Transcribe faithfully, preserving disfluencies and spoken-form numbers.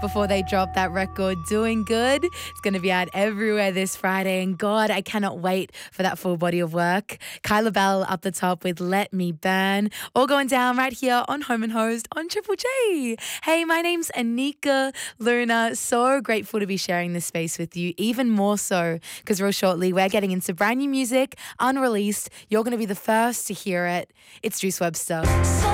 before they drop that record, Doing Good. It's going to be out everywhere this Friday, and God, I cannot wait for that full body of work. Kyla Bell up the top with Let Me Burn, all going down right here on Home and Host on Triple J. Hey, my name's Anika Luna. So grateful to be sharing this space with you, even more so because real shortly we're getting into brand new music, unreleased. You're going to be the first to hear it. It's Juice Webster.